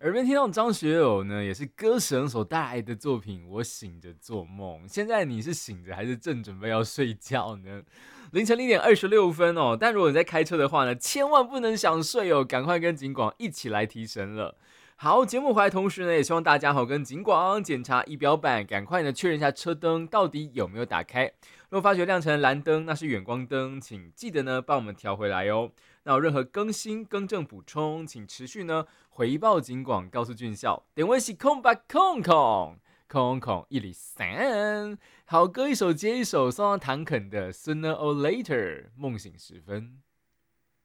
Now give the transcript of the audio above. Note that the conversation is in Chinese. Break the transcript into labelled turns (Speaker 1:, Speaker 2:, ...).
Speaker 1: 耳边听到张学友呢，也是歌神所带来的作品《我醒着做梦》。现在你是醒着还是正准备要睡觉呢？凌晨0:26哦。但如果你在开车的话呢，千万不能想睡哦，赶快跟警广一起来提神了。好，节目回来同时呢，也希望大家好跟警广检查仪表板，赶快呢确认一下车灯到底有没有打开。如果发觉亮成蓝灯，那是远光灯，请记得呢帮我们调回来哦。那有任何更新、更正、补充，请持续呢回报警广，告诉俊孝。点位是空吧空空空空103。好歌一首接一首，送上唐肯的《Sooner or Later》梦醒时分。